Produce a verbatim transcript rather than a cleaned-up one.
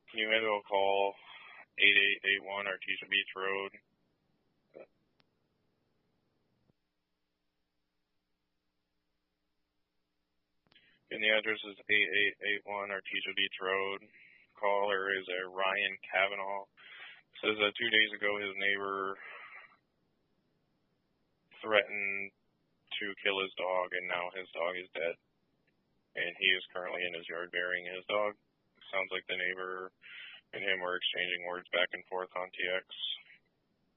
Can you maybe call eight eight eight one Artesia Beach Road? And the address is eight eight eight one Artesia Beach Road. Caller is a Ryan Kavanaugh. Says that two days ago his neighbor threatened to kill his dog, and now his dog is dead. And he is currently in his yard burying his dog. Sounds like the neighbor and him were exchanging words back and forth on T X.